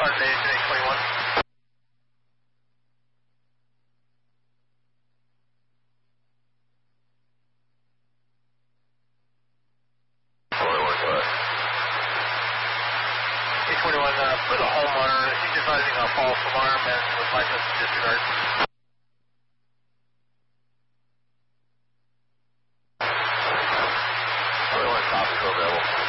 Sergeant Agent 821. For the homeowner, he's advising a false alarm and would like us to disregard. Otherwise, topic available.